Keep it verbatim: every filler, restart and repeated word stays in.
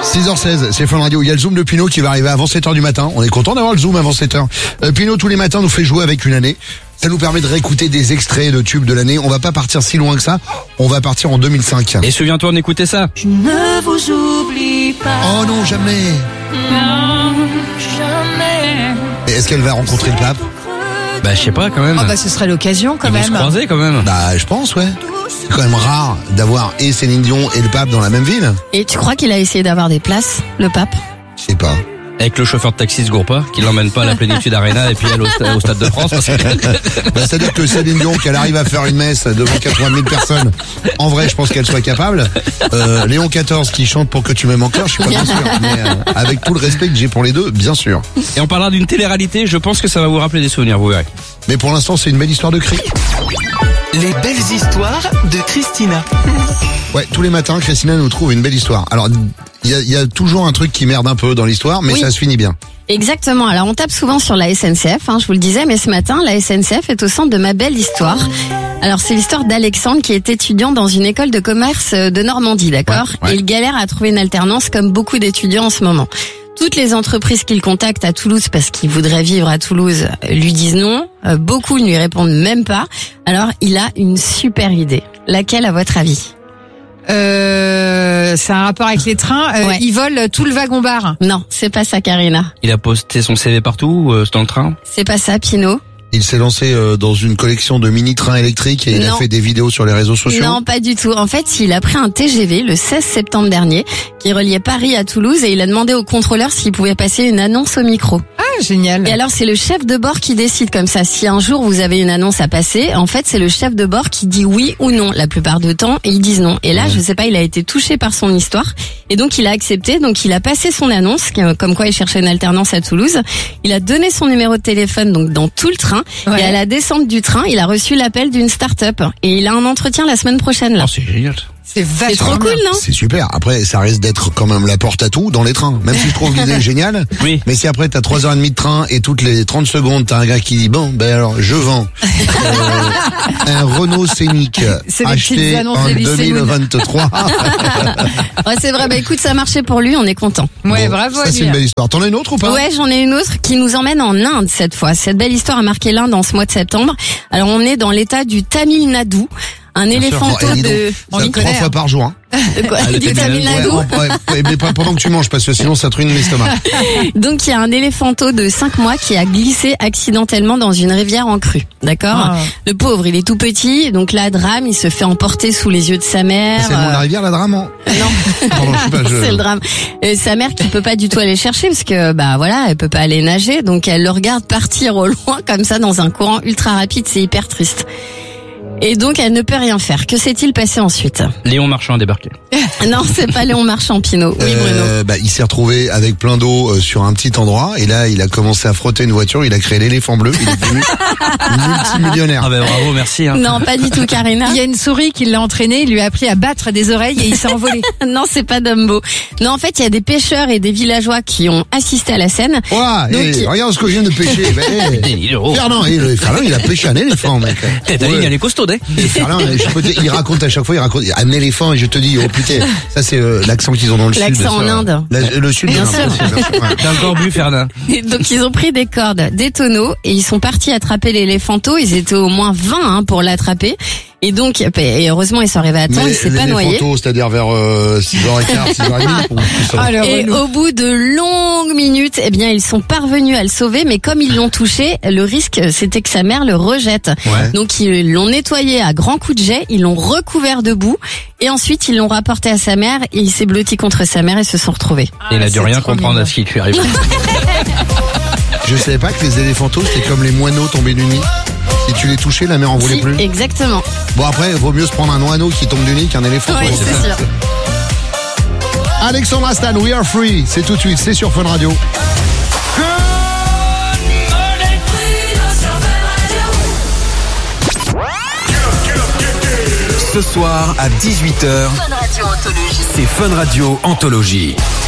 six heures seize, c'est Fun Radio. Il y a le Zoom de Pinot qui va arriver avant sept heures du matin. On est content d'avoir le Zoom avant sept heures. Euh, Pinot, tous les matins, nous fait jouer avec une année. Ça nous permet de réécouter des extraits de tubes de l'année. On va pas partir si loin que ça. On va partir en deux mille cinq. Et souviens-toi, on écoutait ça. Je ne vous oublie pas. Oh non, jamais. Non, jamais. Et est-ce qu'elle va rencontrer le pape? Bah, je sais pas, quand même. Oh bah ce serait l'occasion quand Ils vont même. se croiser, quand même. Bah, je pense, ouais. C'est quand même rare d'avoir et Céline Dion et le pape dans la même ville. Et tu crois qu'il a essayé d'avoir des places, le pape? Je sais pas. Avec le chauffeur de taxi se gourre pas, qui l'emmène pas à la Plénitude Arena et puis elle au, sta- au Stade de France. Parce que... Bah, c'est-à-dire que Céline Dion, qu'elle arrive à faire une messe devant quatre-vingt mille personnes, en vrai, je pense qu'elle soit capable. Euh, Léon quatorze qui chante Pour que tu m'aimes encore, je suis pas bien sûr. Mais euh, avec tout le respect que j'ai pour les deux, bien sûr. Et on parlera d'une télé-réalité, je pense que ça va vous rappeler des souvenirs, vous verrez. Mais pour l'instant, c'est une belle histoire de cri. Les belles histoires de Christina. Ouais, tous les matins, Christina nous trouve une belle histoire. Alors, il y a, y a toujours un truc qui merde un peu dans l'histoire, mais Oui. ça se finit bien. Exactement. Alors on tape souvent sur la S N C F, hein, je vous le disais, mais ce matin, la S N C F est au centre de ma belle histoire. Alors c'est l'histoire d'Alexandre qui est étudiant dans une école de commerce de Normandie, d'accord? Ouais, ouais. Et il galère à trouver une alternance comme beaucoup d'étudiants en ce moment. Toutes les entreprises qu'il contacte à Toulouse parce qu'il voudrait vivre à Toulouse lui disent non. Euh, beaucoup ne lui répondent même pas. Alors il a une super idée. Laquelle à votre avis? Euh, c'est un rapport avec les trains. Euh, Ouais. Ils volent tout le wagon-bar. Non, c'est pas ça, Karina. Il a posté son C V partout, euh, dans le train. C'est pas ça, Pinot. Il s'est lancé euh, dans une collection de mini-trains électriques et il a Non. fait des vidéos sur les réseaux sociaux. Non, pas du tout. En fait, il a pris un T G V le seize septembre dernier qui reliait Paris à Toulouse et il a demandé au contrôleur s'il pouvait passer une annonce au micro. Ah, génial. Et alors, c'est le chef de bord qui décide comme ça. Si un jour vous avez une annonce à passer, en fait, c'est le chef de bord qui dit oui ou non. La plupart du temps, ils disent non. Et là, je sais pas, il a été touché par son histoire. Et donc, il a accepté. Donc, il a passé son annonce, qui- comme quoi il cherchait une alternance à Toulouse. Il a donné son numéro de téléphone, donc, dans tout le train. Ouais. Et à la descente du train, il a reçu l'appel d'une start-up. Et il a un entretien la semaine prochaine, là. Oh, c'est génial. C'est C'est vachement trop cool, bien. non? C'est super. Après, ça risque d'être quand même la porte à tout dans les trains. Même si je trouve l'idée géniale. Oui. Mais si après t'as trois heures trente de train et toutes les trente secondes t'as un gars qui dit bon ben alors je vends euh, un Renault Scénic C'est les acheté petites annonces en de deux mille lycéennes. vingt-trois. Ouais, c'est vrai. Bah, écoute, ça a marché pour lui. On est content. Ouais, Bon, bravo Ça à c'est lui. une belle histoire. T'en as une autre ou pas? Ouais, j'en ai une autre qui nous emmène en Inde cette fois. Cette belle histoire a marqué l'Inde en ce mois de septembre. Alors on est dans l'état du Tamil Nadu. Un éléphanto Bon, eh, dis donc, de... On ça, y trois connaît, fois hein. par jour. Hein. de quoi Ah, le Du Tamil Tamil Nadu. Nadu. Ouais, ouais, ouais, mais pas pendant que tu manges parce que sinon ça te ruine l'estomac. Donc il y a un éléphanto de cinq mois qui a glissé accidentellement dans une rivière en crue. D'accord? Ah. Le pauvre, il est tout petit. Donc là, drame, il se fait emporter sous les yeux de sa mère. C'est le nom de Euh, la rivière, la drame. hein Non. Pardon, je sais pas, je- C'est le drame. Et sa mère qui peut pas du tout aller chercher parce que bah voilà, elle peut pas aller nager, donc elle le regarde partir au loin comme ça dans un courant ultra rapide, c'est hyper triste. Et donc elle ne peut rien faire. Que s'est-il passé ensuite? Léon Marchand a débarqué. Non, c'est pas Léon Marchand, Pinot. Oui, Bruno. Euh, bah, il s'est retrouvé avec plein d'eau euh, sur un petit endroit et là il a commencé à frotter une voiture, il a créé l'éléphant bleu, il est devenu multimillionnaire. Ah ben bravo, merci. Hein. Non, pas du tout, Karina. Il y a une souris qui l'a entraîné, il lui a appris à battre des oreilles et il s'est envolé. Non, c'est pas Dumbo. Non, en fait, il y a des pêcheurs et des villageois qui ont assisté à la scène. Ouah, Donc, eh, il- regarde ce que je viens de pêcher. Bah, eh, Des euros. Fernand, eh, le Fernand, il a pêché un éléphant, mec. Tête à Ouais. ligne, elle est costaude, hein. Et Fernand, je peux te- il raconte à chaque fois, il raconte un éléphant et je te dis, oh putain, ça c'est euh, l'accent qu'ils ont dans le sud. L'accent en ça. Inde. La- le sud, Bien de l'Inde, sûr. bien sûr, ouais. T'as encore bu, Fernand. Et donc ils ont pris des cordes, des tonneaux et ils sont partis attraper l'éléphanto. Ils étaient au moins vingt hein, pour l'attraper. Et donc, et heureusement, ils sont arrivés à temps, il s'est pas noyé. photos, c'est-à-dire vers euh, six heures quinze, six heures trente. pour qu'ils soient- Ah, le Et relou. au bout de longues minutes, eh bien, ils sont parvenus à le sauver, mais comme ils l'ont touché, le risque, c'était que sa mère le rejette. Ouais. Donc, ils l'ont nettoyé à grands coups de jet, ils l'ont recouvert de boue, et ensuite, ils l'ont rapporté à sa mère, et il s'est blotti contre sa mère, et se sont retrouvés. Il a Ah, dû c'est rien trop comprendre mignon. à ce qui lui arrive. Je savais pas que les éléphantos c'était comme les moineaux tombés du nid. Si tu les touchais, la mer en voulait Si, plus. exactement. Bon après, vaut mieux se prendre un moineau qui tombe du nid qu'un éléphant. Oui, Ouais, c'est sûr. Alexandre Astan, We Are Free, c'est tout de suite, c'est sur Fun Radio. Ce soir à dix-huit heures, c'est Fun Radio Anthologie.